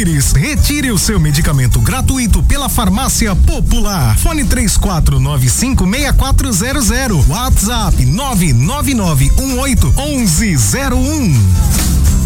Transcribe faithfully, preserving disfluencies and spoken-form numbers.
Pires. Retire o seu medicamento gratuito pela Farmácia Popular. Fone três quatro nove cinco seis quatro zero zero. WhatsApp nove nove nove um oito um um zero um.